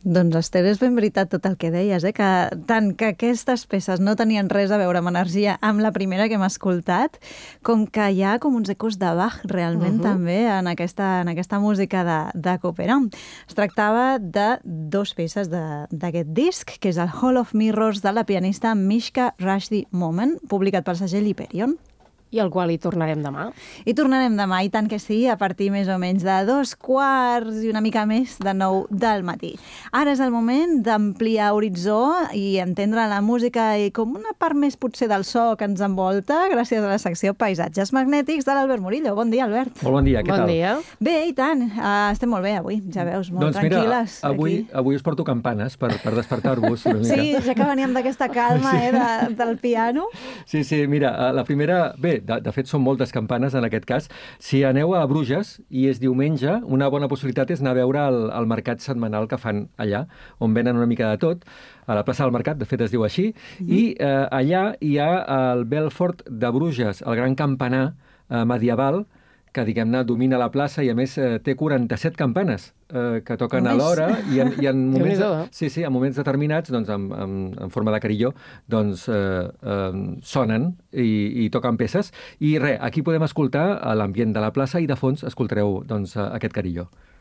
Doncs, Esther, és ben veritat tot el que deies, que tant que aquestes peces no tenien res a veure amb energia amb la primera que hem escoltat, com que hi ha com uns ecos de Bach realment també en aquesta música de Couperin. Es tractava de 2 peces d'aquest disc, que és el Hall of Mirrors de la pianista Mishka Rushdie Moment, publicat pel segell Hyperion. I al qual hi tornarem demà. I tornarem demà, i tant que sí, a partir més o menys de 2:15 i una mica més de 9 del matí. Ara és el moment d'ampliar horitzó i entendre la música i com una part més potser del so que ens envolta gràcies a la secció Paisatges Magnètics de l'Albert Murillo. Bon dia, Albert. Molt bon dia, què tal? Bon dia. Bé, i tant. Estem molt bé avui, ja veus, molt tranquil·les. Doncs mira, avui us porto campanes per despertar-vos una mica. Sí, ja que veníem d'aquesta calma del piano. Sí, mira, la primera... Bé, de fet, són moltes campanes en aquest cas. Si aneu a Bruges i és diumenge, una bona possibilitat és anar a veure el mercat setmanal que fan allà, on venen una mica de tot, a la plaça del Mercat, de fet es diu així, i allà hi ha el Belfort de Bruges, el gran campanar medieval, que, diguem-ne, domina la plaça i, a més, té 47 campanes que toquen alhora i en moments, en moments determinats, doncs, en forma de carilló, doncs, sonen i toquen peces. I res, aquí podem escoltar l'ambient de la plaça i de fons escoltareu doncs, aquest carilló.